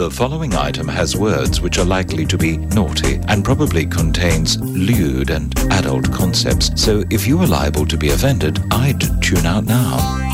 The following item has words which are likely to be naughty and probably contains lewd and adult concepts, so if you are liable to be offended, I'd tune out now.